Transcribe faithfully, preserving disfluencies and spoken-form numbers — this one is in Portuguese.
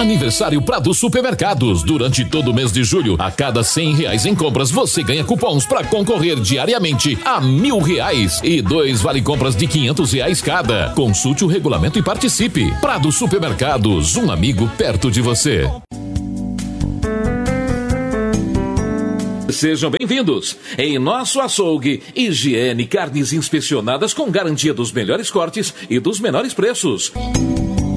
Aniversário Prado Supermercados. Durante todo o mês de julho, a cada cem reais em compras, você ganha cupons para concorrer diariamente a mil reais e dois vale compras de quinhentos reais cada. Consulte o regulamento e participe. Prado Supermercados, um amigo perto de você. Sejam bem-vindos. Em nosso açougue, higiene, carnes inspecionadas com garantia dos melhores cortes e dos menores preços.